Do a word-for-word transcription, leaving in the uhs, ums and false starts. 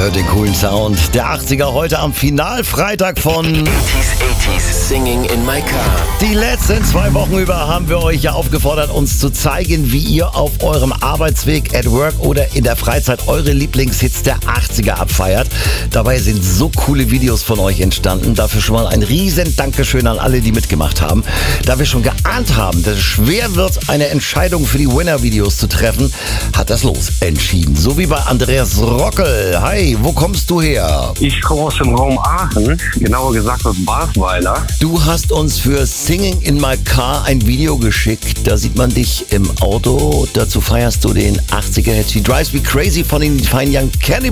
hört den coolen Sound der achtziger heute am Finalfreitag von achtziger, achtziger, Singing in My Car. Die letzten zwei Wochen über haben wir euch ja aufgefordert, uns zu zeigen, wie ihr auf eurem Arbeitsweg, at work oder in der Freizeit eure Lieblingshits der achtziger abfeiert. Dabei sind so coole Videos von euch entstanden. Dafür schon mal ein riesen Dankeschön an alle, die mitgemacht haben. Da wir schon geahnt haben, dass es schwer wird, eine Entscheidung für die Winner-Videos zu treffen, hat das Los entschieden. So wie bei Andreas Rockel. Hi, wo kommst du her? Ich komme aus dem Raum Aachen, genauer gesagt aus Basweiler. Du hast uns für Singing in My Car ein Video geschickt. Da sieht man dich im Auto. Dazu feierst du den achtziger-Hit She Drives Me Crazy von den Fine Young Cannibals.